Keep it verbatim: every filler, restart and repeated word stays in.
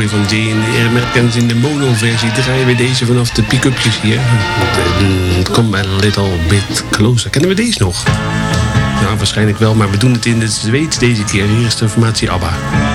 mooi van Jay en de Americans in de mono-versie. Draaien we deze vanaf de pick-upjes hier. Come a little bit closer. Kennen we deze nog? Nou, waarschijnlijk wel, maar we doen het in het Zweeds deze keer. Hier is de formatie ABBA.